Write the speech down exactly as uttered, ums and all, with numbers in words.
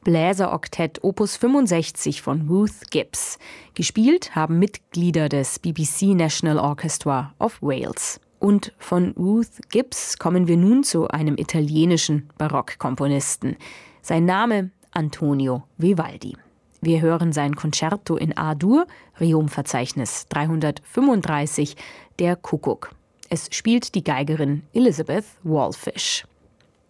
Bläseroktett Opus fünfundsechzig von Ruth Gibbs. Gespielt haben Mitglieder des B B C National Orchestra of Wales. Und von Ruth Gibbs kommen wir nun zu einem italienischen Barockkomponisten. Sein Name Antonio Vivaldi. Wir hören sein Concerto in A-Dur, Riom-Verzeichnis dreihundertfünfunddreißig, der Kuckuck. Es spielt die Geigerin Elizabeth Wallfish.